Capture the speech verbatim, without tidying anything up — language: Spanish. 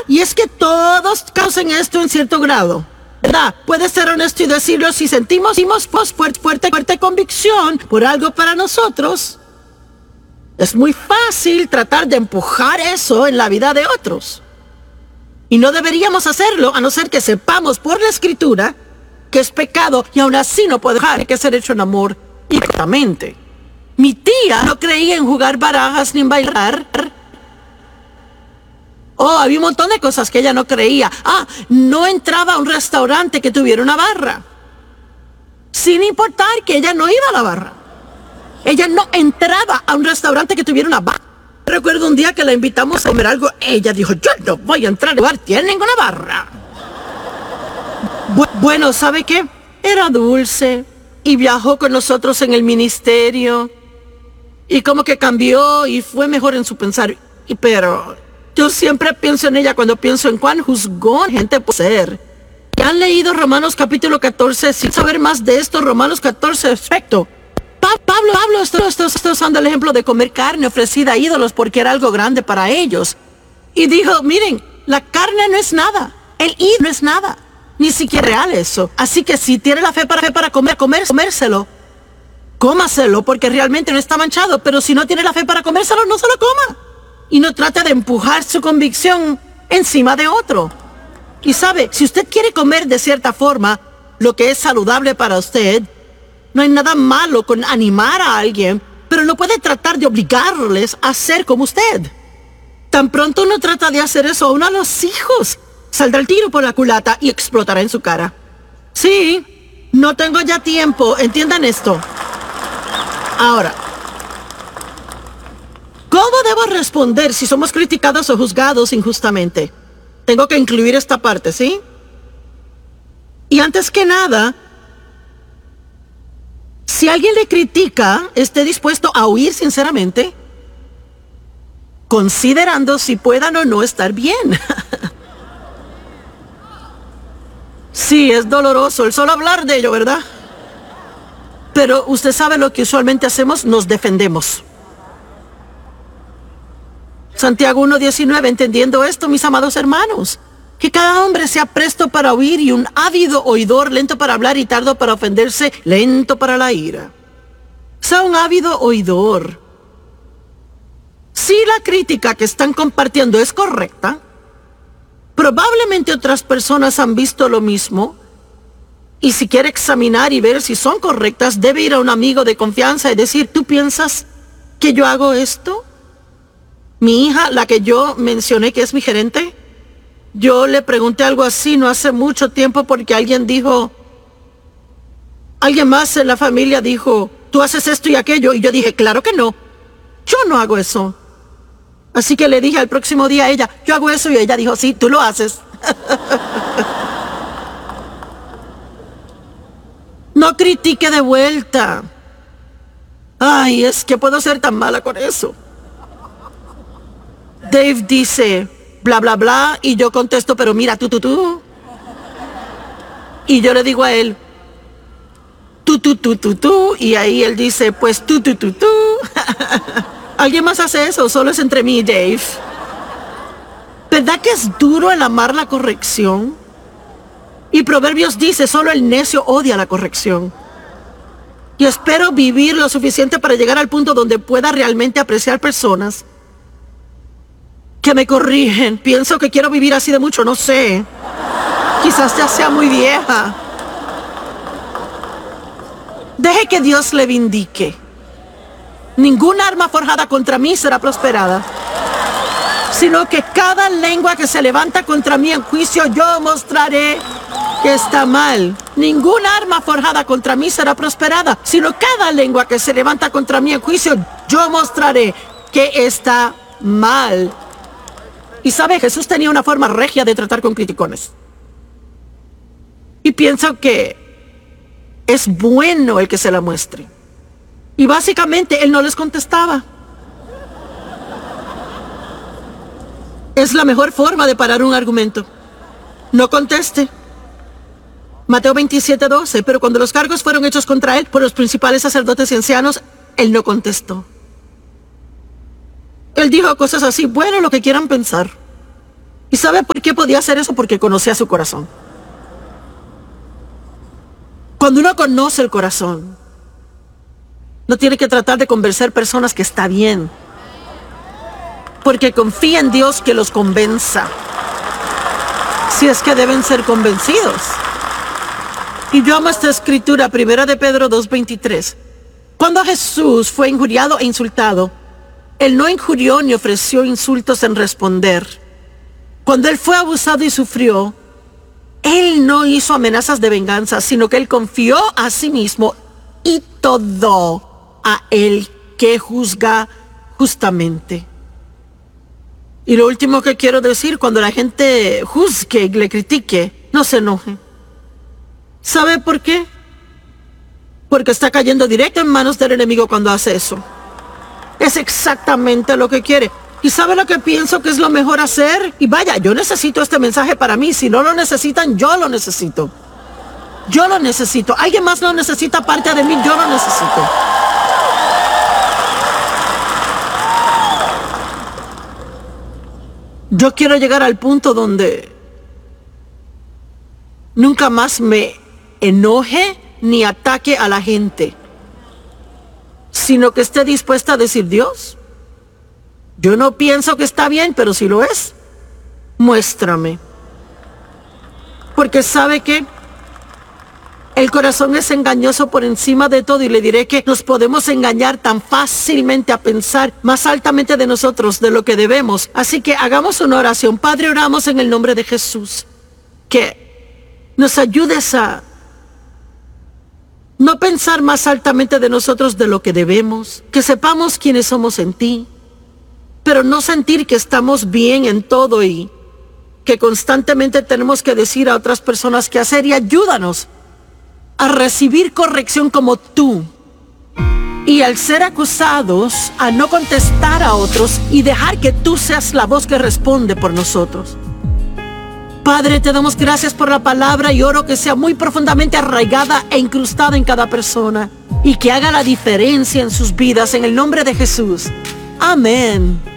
Y es que todos causan esto en cierto grado, ¿verdad? Puedes ser honesto y decirlo si sentimos, sentimos fuerte, fuerte, fuerte convicción por algo para nosotros. Es muy fácil tratar de empujar eso en la vida de otros. Y no deberíamos hacerlo a no ser que sepamos por la Escritura que es pecado y aún así no puede dejar que ser hecho en amor directamente. Mi tía no creía en jugar barajas ni en bailar. Oh, había un montón de cosas que ella no creía. Ah, no entraba a un restaurante que tuviera una barra. Sin importar que ella no iba a la barra. Ella no entraba a un restaurante que tuviera una barra. Recuerdo un día que la invitamos a comer algo. Ella dijo, yo no voy a entrar a un lugar, tienen ninguna barra. Bu- bueno, ¿sabe qué? Era dulce y viajó con nosotros en el ministerio. Y como que cambió y fue mejor en su pensar. Y, pero yo siempre pienso en ella cuando pienso en cuán juzgón gente puede ser. ¿Ya han leído Romanos capítulo catorce? Sin saber más de esto, Romanos catorce, perfecto. Pa- Pablo, Pablo está, está, está usando el ejemplo de comer carne ofrecida a ídolos porque era algo grande para ellos. Y dijo, miren, la carne no es nada. El ídolo no es nada. Ni siquiera real eso. Así que si tiene la fe para, fe para comer, comer, comérselo. Cómaselo porque realmente no está manchado. Pero si no tiene la fe para comérselo, no se lo coma. Y no trate de empujar su convicción encima de otro. Y sabe, si usted quiere comer de cierta forma lo que es saludable para usted, no hay nada malo con animar a alguien, pero no puede tratar de obligarles a ser como usted. Tan pronto uno trata de hacer eso a uno de los hijos, saldrá el tiro por la culata y explotará en su cara. Sí, no tengo ya tiempo, entiendan esto. Ahora, ¿cómo debo responder si somos criticados o juzgados injustamente? Tengo que incluir esta parte, ¿sí? Y antes que nada, si alguien le critica, esté dispuesto a oír sinceramente, considerando si puedan o no estar bien. Sí, es doloroso el solo hablar de ello, ¿verdad? Pero usted sabe lo que usualmente hacemos, nos defendemos. Santiago uno diecinueve, entendiendo esto, mis amados hermanos, que cada hombre sea presto para oír y un ávido oidor, lento para hablar y tardo para ofenderse, lento para la ira. Sea un ávido oidor. Si la crítica que están compartiendo es correcta, probablemente otras personas han visto lo mismo, y si quiere examinar y ver si son correctas, debe ir a un amigo de confianza y decir, ¿tú piensas que yo hago esto? Mi hija, la que yo mencioné que es mi gerente, yo le pregunté algo así no hace mucho tiempo porque alguien dijo, alguien más en la familia dijo, tú haces esto y aquello, y yo dije, claro que no, yo no hago eso. Así que le dije al próximo día a ella, yo hago eso, y ella dijo, sí, tú lo haces. No critique de vuelta. Ay, es que puedo ser tan mala con eso. Dave dice, bla, bla, bla, y yo contesto, pero mira, tú, tú, tú. Y yo le digo a él, tú, tú, tú, tú, tú, y ahí él dice, pues tú, tú, tú, tú. ¿Alguien más hace eso? Solo es entre mí y Dave. ¿Verdad que es duro el amar la corrección? Y Proverbios dice, solo el necio odia la corrección. Y espero vivir lo suficiente para llegar al punto donde pueda realmente apreciar personas que me corrigen. Pienso que quiero vivir así de mucho, no sé. Quizás ya sea muy vieja. Deje que Dios le vindique. Ninguna arma forjada contra mí será prosperada, sino que cada lengua que se levanta contra mí en juicio yo mostraré que está mal. Ninguna arma forjada contra mí será prosperada, sino cada lengua que se levanta contra mí en juicio yo mostraré que está mal. Y sabe, Jesús tenía una forma regia de tratar con criticones. Y pienso que es bueno el que se la muestre. Y básicamente él no les contestaba. Es la mejor forma de parar un argumento. No conteste. Mateo veintisiete doce, pero cuando los cargos fueron hechos contra él por los principales sacerdotes y ancianos, él no contestó. Él dijo cosas así, bueno, lo que quieran pensar. ¿Y sabe por qué podía hacer eso? Porque conocía su corazón. Cuando uno conoce el corazón, no tiene que tratar de convencer personas que está bien, porque confía en Dios que los convenza, si es que deben ser convencidos. Y yo amo esta escritura, primera de Pedro dos veintitrés. Cuando Jesús fue injuriado e insultado, Él no injurió ni ofreció insultos en responder. Cuando Él fue abusado y sufrió, Él no hizo amenazas de venganza, sino que Él confió a sí mismo y todo a Él que juzga justamente. Y lo último que quiero decir, cuando la gente juzgue y le critique, no se enoje. ¿Sabe por qué? Porque está cayendo directo en manos del enemigo cuando hace eso. Es exactamente lo que quiere. ¿Y sabe lo que pienso que es lo mejor hacer? Y vaya, yo necesito este mensaje para mí. Si no lo necesitan, yo lo necesito. Yo lo necesito. Alguien más lo necesita aparte de mí, yo lo necesito. Yo quiero llegar al punto donde nunca más me enoje ni ataque a la gente, sino que esté dispuesta a decir: Dios, yo no pienso que está bien, pero si lo es, muéstrame. Porque sabe que el corazón es engañoso por encima de todo, y le diré que nos podemos engañar tan fácilmente a pensar más altamente de nosotros de lo que debemos. Así que hagamos una oración. Padre, oramos en el nombre de Jesús, que nos ayudes a no pensar más altamente de nosotros de lo que debemos, que sepamos quiénes somos en ti, pero no sentir que estamos bien en todo y que constantemente tenemos que decir a otras personas qué hacer. Y ayúdanos a recibir corrección como tú, y al ser acusados, a no contestar a otros y dejar que tú seas la voz que responde por nosotros. Padre, te damos gracias por la palabra y oro que sea muy profundamente arraigada e incrustada en cada persona y que haga la diferencia en sus vidas, en el nombre de Jesús. Amén.